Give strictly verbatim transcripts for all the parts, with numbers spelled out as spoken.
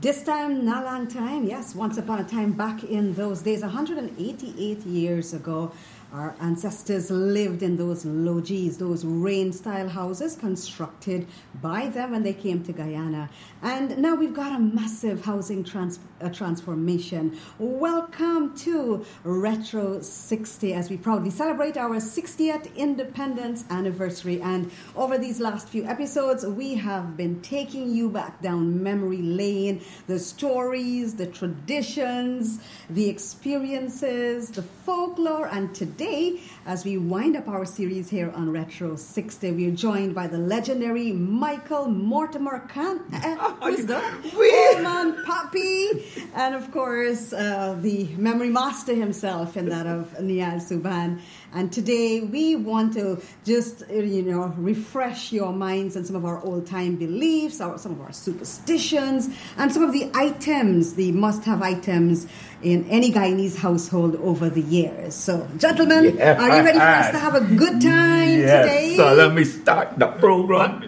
This time, not a long time, yes, once upon a time back in those days, one hundred eighty-eight years ago, our ancestors lived in those logis, those rain-style houses constructed by them when they came to Guyana. And now we've got a massive housing trans- uh, transformation. Welcome to Retro sixty as we proudly celebrate our sixtieth independence anniversary. And over these last few episodes, we have been taking you back down memory lane, the stories, the traditions, the experiences, the folklore, and today, as we wind up our series here on Retro sixty, we're joined by the legendary Michael Mortimer Khan. Uh, who's that? Old Man Papi. And of course, uh, the memory master himself, and that of Niall Subhan. And today we want to just, you know, refresh your minds on some of our old-time beliefs, our, some of our superstitions, and some of the items, the must-have items in any Guyanese household over the years. So, gentlemen, yeah. Are you ready for us to have a good time yes. today? So let me start the program.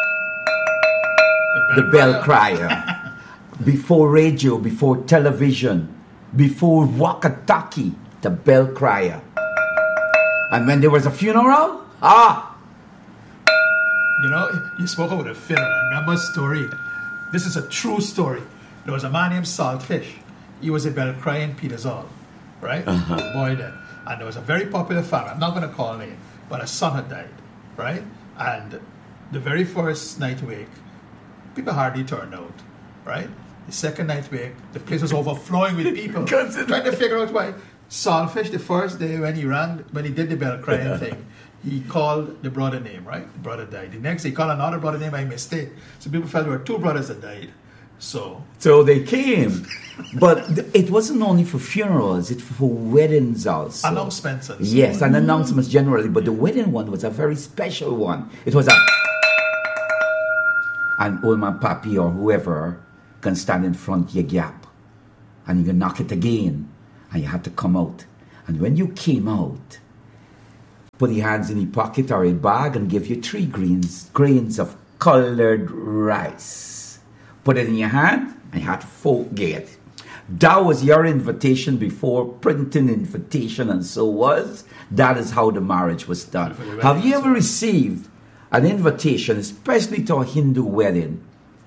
The bell crier. Before radio, before television, before walkie-talkie, the bell crier. And when there was a funeral, ah! You know, you spoke about a funeral. Remember a story? This is a true story. There was a man named Saltfish. He was a bell crier in Peters Hall, right? Uh-huh. Boy then. And there was a very popular family. I'm not going to call name, but a son had died, right? And the very first night wake, people hardly turned out, right? The second night wake, the place was overflowing with people trying to figure out why. Saltfish, the first day when he rang, when he did the bell crying thing, he called the brother name, right? The brother died. The next day, he called another brother name by mistake. So people felt there were two brothers that died. So, so they came. But th- it wasn't only for funerals, it's for weddings also. Announcements. And yes, and announcements generally. But the wedding one was a very special one. It was a... And Old Man Papi or whoever can stand in front of your gap. And you can knock it again. And you had to come out. And when you came out, put your hands in your pocket or a bag and give you three grains, grains of colored rice. Put it in your hand and you had to forget. That was your invitation before printing invitation, and so was. That is how the marriage was done. Have you ever received an invitation, especially to a Hindu wedding,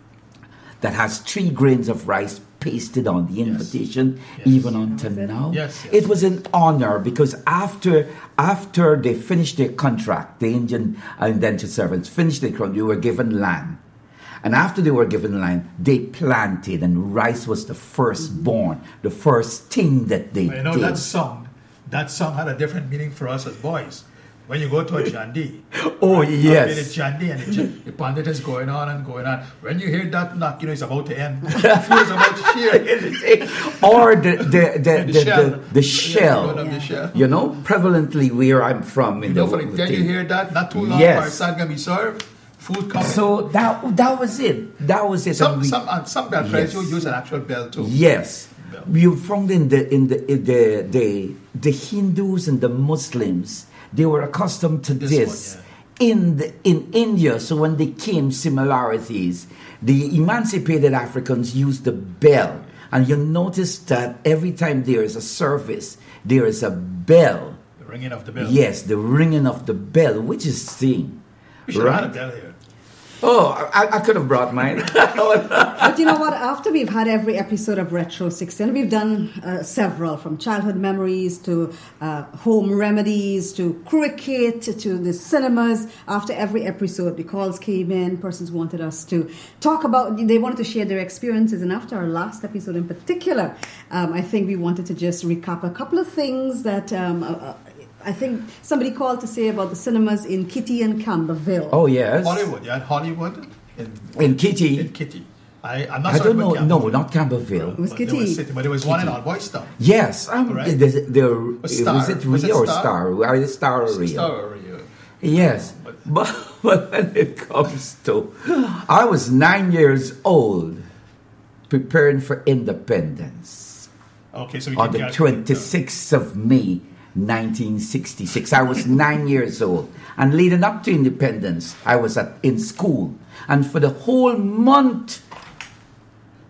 that has three grains of rice pasted on the invitation, yes. Yes. Even until now? Yes, yes. It was an honor because after after they finished their contract, the Indian indentured servants finished their contract, they were given land. And after they were given land, they planted, and rice was the firstborn, the first thing that they well, you know, did. that song, that song had a different meaning for us as boys. When you go to a jandi, oh right, yes, the jandi and the, the pandit is going on and going on. When you hear that knock, you know it's about to end. It feels about to shear. Or the the the, the, the, shell. the, the shell. Yeah, the shell. You know, prevalently where I'm from in you the, know, for the, then you hear that, not too long, yes. Parsan gonna be served. Food coming. So that that was it. That was it. Some we, some uh, some bell yes. you use an actual bell too. Yes, bell. You found in the in the in the the the Hindus and the Muslims, they were accustomed to this, this one, yeah. in the, in India. So when they came, similarities. The emancipated Africans used the bell, and you notice that every time there is a service, there is a bell. The ringing of the bell. Yes, the ringing of the bell, which is seen. We should right? have had a bell here. Oh, I, I could have brought mine. But you know what? After we've had every episode of Retro sixty, and we've done uh, several, from childhood memories to uh, home remedies to cricket to the cinemas. After every episode, the calls came in. Persons wanted us to talk about, they wanted to share their experiences. And after our last episode in particular, um, I think we wanted to just recap a couple of things that... Um, uh, I think somebody called to say about the cinemas in Kitty and Camberville. Oh, yes. Hollywood, yeah, Hollywood. In, in Kitty. In Kitty. I, I'm not I sorry don't know. No, not It Camberville. was Kitty. There was City, but there was Kitty. one in All Boys Town. Yes. Um, right? there, there, was, Star. was it Rio was it or Star? Star? Are it Star or Rio? Star or Rio. Yes. But, but, but when it comes to... I was nine years old preparing for independence. Okay, so we on can the twenty-sixth of May, nineteen sixty-six. I was nine years old. And leading up to independence, I was at, in school. And for the whole month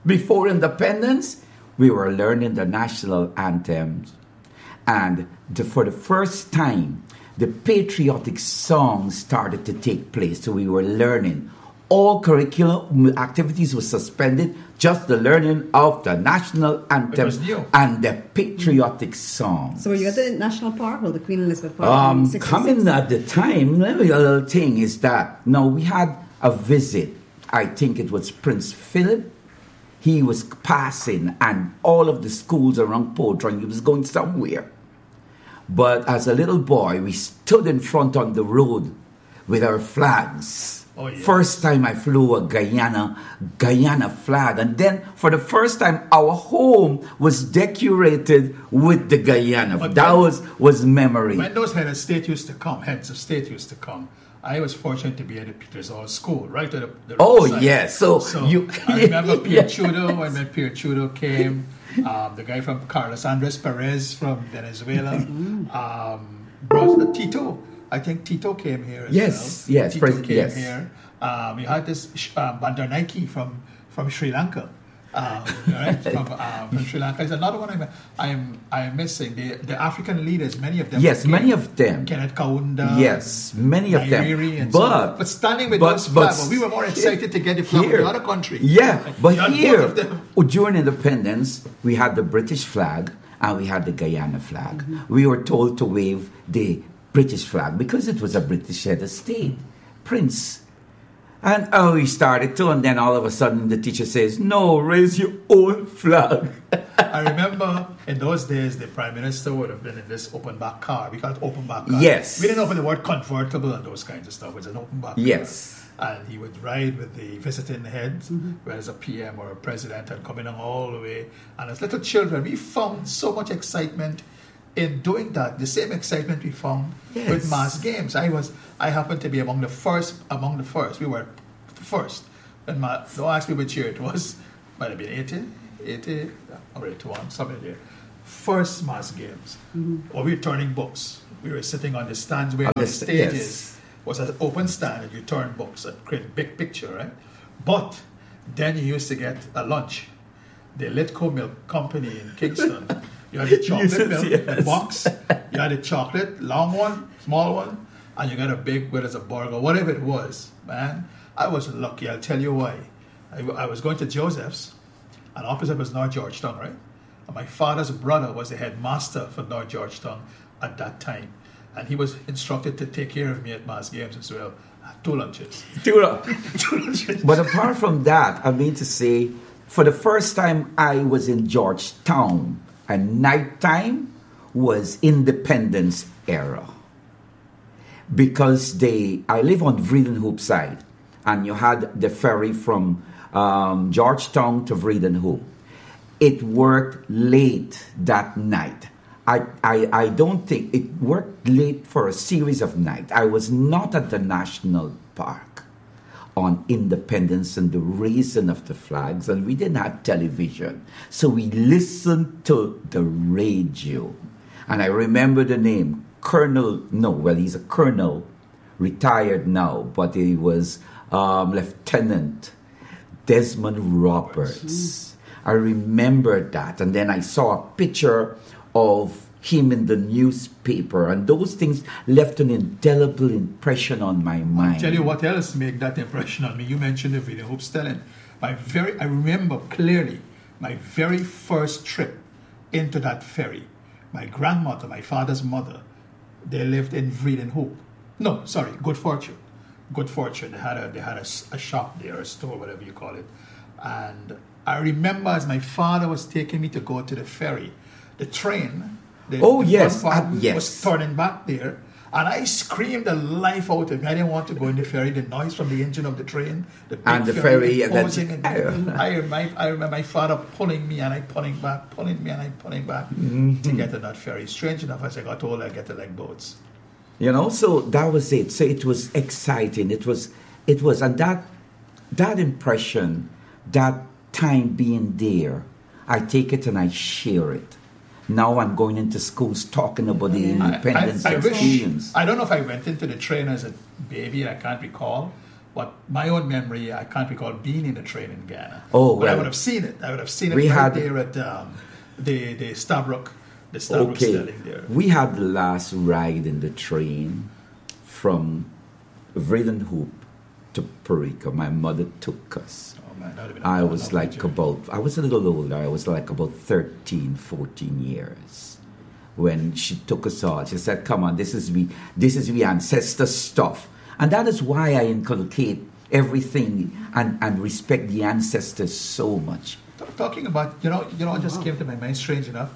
before independence, we were learning the national anthems. And the, for the first time, the patriotic songs started to take place. So we were learning. All curriculum activities were suspended. Just the learning of the national anthem and the patriotic song. So were you at the National Park or the Queen Elizabeth Park? Um, coming at the time, let me a little thing is that, no, we had a visit. I think it was Prince Philip. He was passing and all of the schools around Portland, he was going somewhere. But as a little boy, we stood in front on the road with our flags. Oh, yes. First time I flew a Guyana, Guyana flag. And then for the first time, our home was decorated with the Guyana. But that when, was, was memory. When those heads of state used to come, heads of state used to come, I was fortunate to be at the Peters Hall School, right at the, the Oh, side. yes. So, so you, I remember Pierre yeah. Chudo, when Pierre Chudo came, um, the guy from Carlos Andres Perez from Venezuela, um, brought Tito. I think Tito came here as yes, well. Yes, Tito yes. came yes. here. Um, you had this um, Bandarnaike from, from Sri Lanka. Um, right? from, um, from Sri Lanka is another one I'm I'm I'm missing. The the African leaders, many of them. Yes, many of them. Kenneth Kaunda. Yes, many of them. And but so but standing with but, those flags, but we were more excited to get the flag here, from the other country. Yeah, but you here during independence, we had the British flag and we had the Guyana flag. Mm-hmm. We were told to wave the British flag because it was a British head of state, Prince. And oh, we started to, and then all of a sudden the teacher says, no, raise your own flag. I remember in those days the Prime Minister would have been in this open back car. We call it open back car. Yes. We didn't know the word convertible and those kinds of stuff. It was an open back yes. car. And he would ride with the visiting heads, mm-hmm. whether it's a P M or a president, and coming along all the way. And as little children, we found so much excitement in doing that, the same excitement we found yes. with mass games. I was, I happened to be among the first, among the first. We were the first. And my, don't ask me which year it was. Might have been eighty, eighty, or eighty-one, something there. First mass games. Mm-hmm. Or we were turning books. We were sitting on the stands where the stages yes. was an open stand, and you turn books and create a big picture, right? But then you used to get a lunch. The Litco Milk Company in Kingston. You had the chocolate yes, milk yes. box, you had the chocolate, long one, small one, and you got a big, whether it's a burger, whatever it was, man. I was lucky, I'll tell you why. I, I was going to Joseph's, and opposite was North Georgetown, right? And my father's brother was the headmaster for North Georgetown at that time. And he was instructed to take care of me at mass games as well. Two lunches. Two, Two lunches. But apart from that, I mean to say, for the first time I was in Georgetown, and nighttime was Independence era. Because they, I live on Vredenhoop side, and you had the ferry from um, Georgetown to Vredenhoop. It worked late that night. I, I, I don't think, it worked late for a series of nights. I was not at the National Park on Independence and the raising of the flags, and we didn't have television. So we listened to the radio. And I remember the name, Colonel, no, well, he's a colonel, retired now, but he was um, Lieutenant Desmond Roberts. Mm. I remember that. And then I saw a picture of him in the newspaper, and those things left an indelible impression on my mind. I'll tell you what else made that impression on me. You mentioned the video Hope Stelling. My very, I remember clearly my very first trip into that ferry. My grandmother, my father's mother, they lived in Vredenhoop. No, sorry, Good Fortune. Good Fortune. They had a they had a, a shop there, a store, whatever you call it. And I remember as my father was taking me to go to the ferry, the train. The, oh, the yes, uh, yes. was turning back there. And I screamed the life out of me. I didn't want to go in the ferry. The noise from the engine of the train. The big and the ferry. ferry pausing and I, remember, I remember my father pulling me and I pulling back, pulling me and I pulling back mm-hmm. to get on that ferry. Strange enough, as I got older, I get to like boats. You know, so that was it. So it was exciting. It was, it was, and that, that impression, that time being there, I take it and I share it. Now I'm going into schools talking about the independence I, I, I experience. Wish, I don't know if I went into the train as a baby, I can't recall. But my own memory, I can't recall being in a train in Ghana. Oh, but I well. would have seen it. I would have seen it We right had- there at um, the the Stabrook, the Stabrook Okay, Sterling there. we had the last ride in the train from Vredenhoop to Perica. My mother took us. Oh, man, that would have been a I long, was long like journey. about, I was a little older. I was like about thirteen, fourteen years when she took us all. She said, come on, this is we, this is we ancestor stuff. And that is why I inculcate everything and, and respect the ancestors so much. T- Talking about, you know, you know, what just came to my mind, strange enough.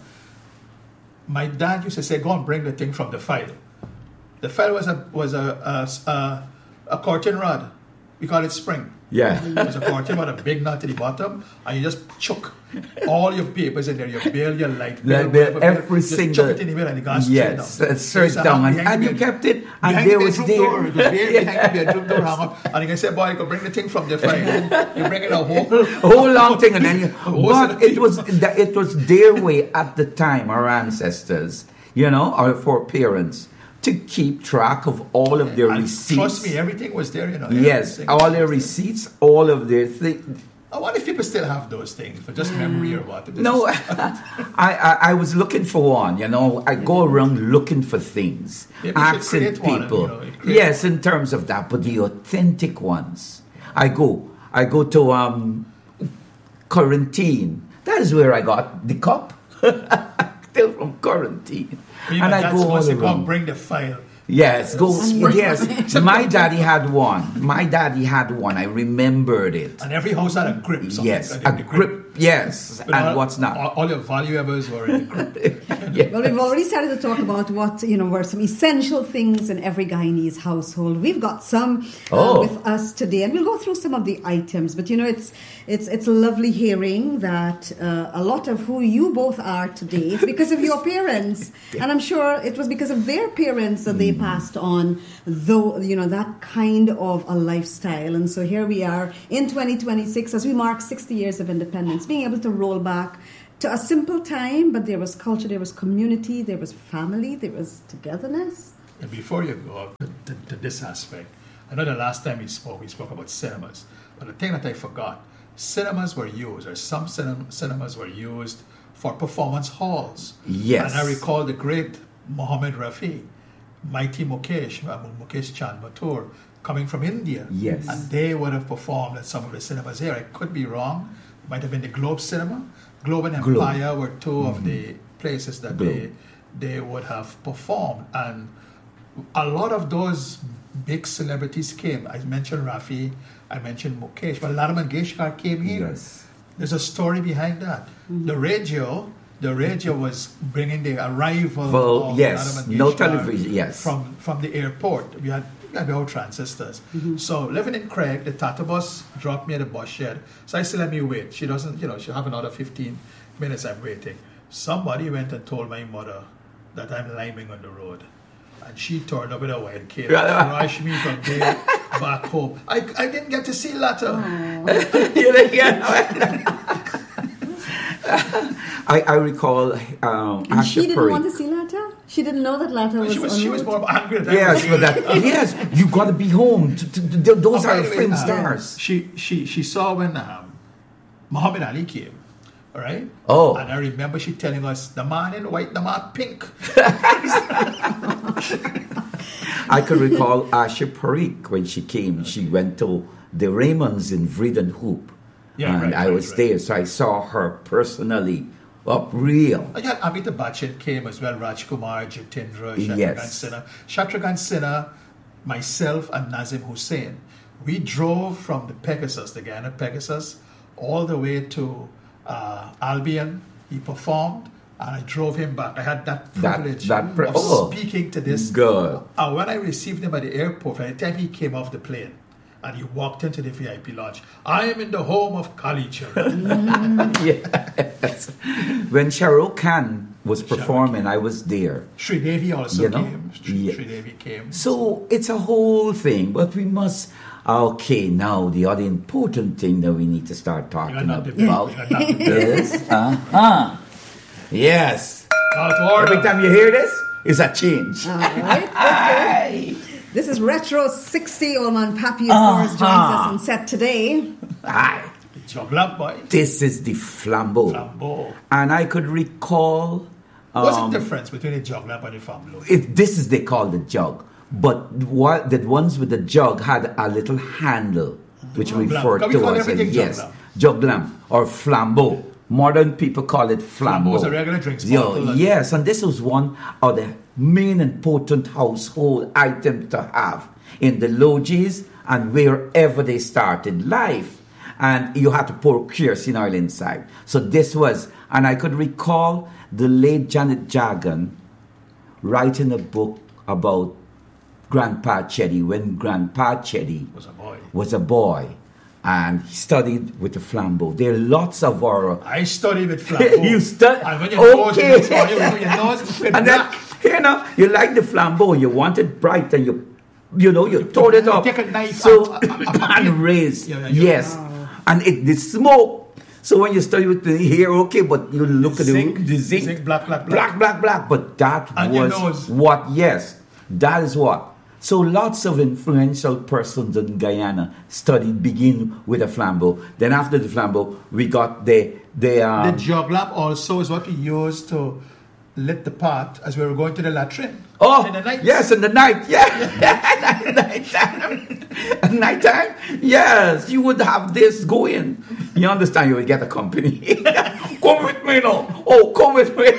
My dad used to say, go and bring the thing from the file. The file was a was a a, a, a curtain rod. We call it spring. Yeah. It was a curtain with a big nut at the bottom, and you just chuck all your papers in there, your bill, your light bill, Like the- whatever bill, every just single- chuck it in the middle and it goes Yes, straight down. uh, straight So it's down, and- behind and the you bed- kept it, and behind there the was bedroom there. door, it was there behind the bedroom door hung up, and I said, boy, you can bring the thing from the file. You bring it a whole, A whole long thing, and then you. whole set But of it was that it was their way at the time, our ancestors, you know, our foreparents, to keep track of all of their And receipts. trust me, everything was there, you know. Yes, everything all was their there. receipts, all of their things. I wonder if people still have those things for just memory or what. This No, is- I, I I was looking for one. You know, I go around looking for things, Maybe you should asking create one, people. you know, you create Yes, in terms of that, but the authentic ones. I go, I go to um, Quarantine. That is where I got the cup. Still from Quarantine, Me and my I dad go all supposed to go and around. bring the file. Yes, go. And you- Yes, my daddy had one. My daddy had one. I remembered it. And every house had a grip. something. Yes, And a the grip. Yes, But and all, what's not? All, all your valuables were in the grip. Yeah. Well, we've already started to talk about what, you know, were some essential things in every Guyanese household. We've got some uh, Oh. with us today, and we'll go through some of the items. But, you know, it's it's it's lovely hearing that uh, a lot of who you both are today is because of your parents. And I'm sure it was because of their parents that they passed on, though, you know, that kind of a lifestyle. And so here we are in twenty twenty-six as we mark sixty years of independence, being able to roll back to a simple time, but there was culture, there was community, there was family, there was togetherness. And before you go to, to, to this aspect, I know the last time we spoke, we spoke about cinemas. But the thing that I forgot, cinemas were used, or some cinem- cinemas were used for performance halls. Yes. And I recall the great Mohammed Rafi, Mighty Mukesh, uh, Mukesh Chand Mathur, coming from India. Yes. And they would have performed at some of the cinemas here. I could be wrong. It might have been the Globe Cinema. Globe and Globe. Empire were two of the places that they, Globe. they would have performed. And a lot of those big celebrities came. I mentioned Rafi, I mentioned Mukesh, but Lata Mangeshkar came here. Yes. There's a story behind that. The radio, the radio was bringing the arrival Well, of yes, Lata no Mangeshkar television, yes. from from the airport. We had we had the old transistors. So living in Craig, the Tata bus dropped me at the bus shed. So I said, let me wait. She doesn't, you know, she'll have another fifteen minutes. I'm waiting. Somebody went and told my mother that I'm liming on the road. And she turned up with a white kid. She rushed me from there back home. I, I didn't get to see Lata. I, I recall um, And she Asha didn't Puri. want to see Lata? She didn't know that Lata was She was on she was road? more angry than Yes, but that yes, you got to be home. To, to, to- those Oh, are by the way, film uh, stars. She she she saw when um, Muhammad Ali came, all right? Oh. And I remember she telling us the man in white, the man pink. I could recall Asha Parikh when she came. She went to the Raymonds in Vredenhoop, Yeah, and right, I right, was right. there, so I saw her personally up real. I had Amitabh Bachchan came as well, Rajkumar, Jitendra, Shatrughan Yes. Sinha. Shatrughan Sinha, myself and Nazim Hussain, we drove from the Pegasus, the Guyana Pegasus, all the way to uh, Albion. He performed, and I drove him back. I had that That- privilege that pri- of oh, speaking to this. good. And when I received him at the airport, by the time he came off the plane, and he walked into the V I P lounge, I am in the home of Kali children. Yes. When Shah Rukh Khan was performing, I was there. Sri Devi also You know? came. Sri, Yeah. Sri Devi came. So it's a whole thing, but we must. Okay, now the other important thing that we need to start talking You're not about the- you're not the- is, uh-huh. Yes. Call to order. Every time you hear this, it's a change. All right. Aye. This is Retro sixty. Old man Pappy, of Uh-huh. course, joins us on set today. Aye. Jug lamp, boy. This is the flambeau. Flambeau. And I could recall... What's um, the difference between a jug lamp and a flambeau? It, this is they call the jug, but what the ones with the jug had a little handle, which we Jug lamp. refer Can we to call as a, everything jug yes, lamp? jug lamp or flambeau. Modern people call it flambeau. Flambeau is a regular drinks Yo, bottle and- yes, and this was one of the main important household items to have in the lodges and wherever they started life. And you had to pour kerosene oil inside. So this was, and I could recall the late Janet Jagan writing a book about Grandpa Chetty when Grandpa Chetty Was a boy. was a boy and he studied with the flambeau. There are lots of our... I studied with flambeau. You study? And when your nose Okay. is on you, your nose is And then, black. you know, you like the flambeau, you want it bright and you, you know, you turn it you up. take a knife so, and- and- and- and raise. Yeah, yeah, yeah. Yes. And it, the smoke. So when you study with the hair, okay, but you look at Zinc, the, the zinc. zinc, black, black, black, black, black. But that And your was nose. what, yes, that is what. So lots of influential persons in Guyana studied, begin with a flambeau. Then after the flambeau, we got the... the, um, The jug lamp also is what we used to lit the pot as we were going to the latrine. Oh, in the night. yes, in the night, yeah. Night time. At night time, yes, you would have this going. You understand, you would get a company. Come with me now. Oh, come with me.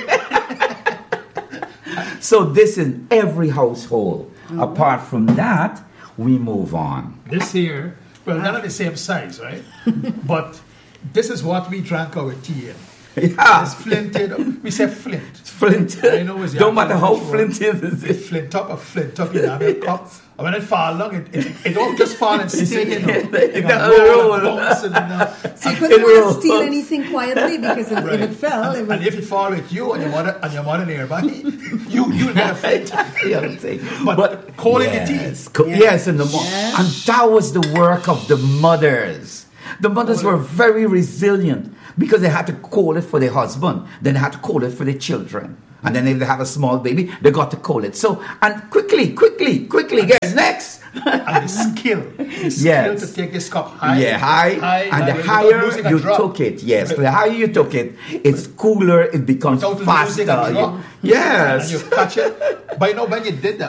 So this is every household. Mm-hmm. Apart from that, we move on. This here, well, none of the same size, right? But this is what we drank our tea in. Yeah. It's flinted. We say flint. Flint. I know it's the Don't matter how actual flint word. is. It's flint up or flint up in a cup. And when it fall along, it, it, it don't just fall and stay, you know. It It can roll and bounce and, uh, So you and, couldn't It really will. steal anything quietly because if, Right. if it fell, it and would... if it fall with you and your mother and your mother nearby, you you'll get a flint. You know what I'm saying? But calling it tea. yes, co- Yes. yes, in the mo- Yes. and that was the work of the mothers. The mothers were very resilient because they had to call it for their husband, then they had to call it for their children, and then if they have a small baby, they got to call it. So and quickly, quickly, quickly, guys, next. And the skill, the skill Yes. to take this cup high, Yeah, high, and high, the without higher losing a you drop. took it, yes, the higher you took it, it's cooler, it becomes Without faster. losing a drop. Yes. And you catch it. But you know, when you did that,